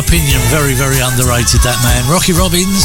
Opinion, very, very underrated, that man. Rocky Robbins.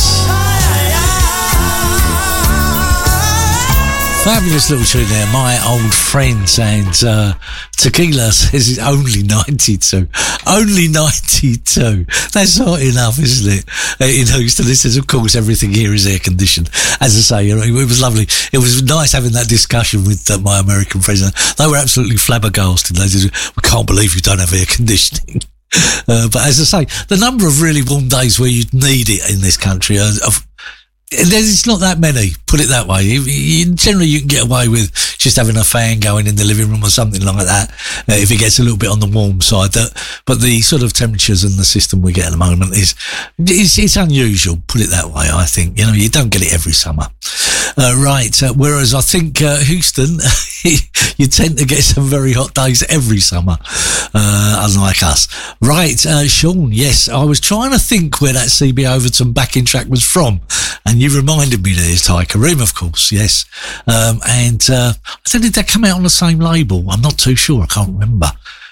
Fabulous little tune there. My old friends, and Tequila says it's only 92. Only 92. That's not enough, isn't it? In Houston, this says, of course, everything here is air conditioned. As I say, it was lovely. It was nice having that discussion with my American friends. They were absolutely flabbergasted. They said, we can't believe you don't have air conditioning. But as I say, the number of really warm days where you need it in this country it's not that many, put it that way. Generally, you can get away with just having a fan going in the living room or something like that, if it gets a little bit on the warm side. But the sort of temperatures and the system we get at the moment it's unusual, put it that way, I think. You don't get it every summer. Whereas I think Houston, you tend to get some very hot days every summer, unlike us. Right, Sean, yes, I was trying to think where that CB Overton backing track was from, and you reminded me there's Ty Kareem, of course, yes. I think, did that come out on the same label? I'm not too sure, I can't remember.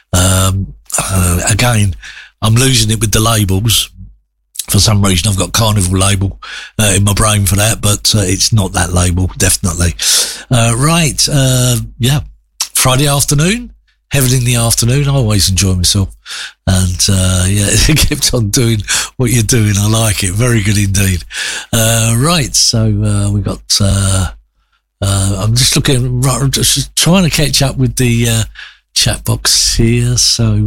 Again, I'm losing it with the labels. For some reason, I've got Carnival label in my brain for that, but it's not that label, definitely. Friday afternoon, Heaven in the Afternoon. I always enjoy myself. And, kept on doing what you're doing. I like it. Very good indeed. We got, I'm just looking, just trying to catch up with the chat box here.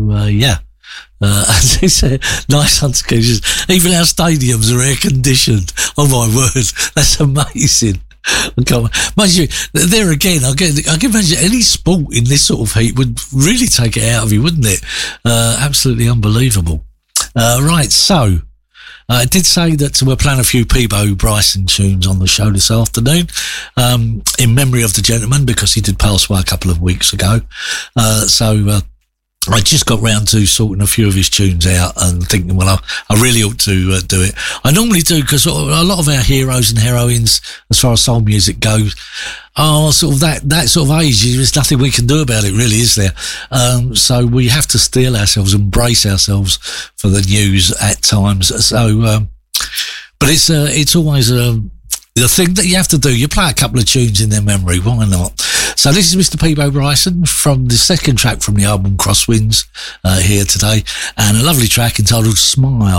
As they say, nice hunter-cages. Even our stadiums are air-conditioned. Oh, my word. That's amazing. Mind you, there again, I can imagine any sport in this sort of heat would really take it out of you, wouldn't it? Absolutely unbelievable. I did say that we're playing a few Peabo Bryson tunes on the show this afternoon, in memory of the gentleman, because he did pass away a couple of weeks ago. I just got round to sorting a few of his tunes out and thinking, well, I really ought to do it. I normally do, because a lot of our heroes and heroines, as far as soul music goes, are sort of that sort of age. There's nothing we can do about it, really, is there? So we have to steel ourselves and brace ourselves for the news at times. But it's always the thing that you have to do. You play a couple of tunes in their memory, why not? So this is Mr. Peabo Bryson from the second track from the album Crosswinds here today, and a lovely track entitled Smile.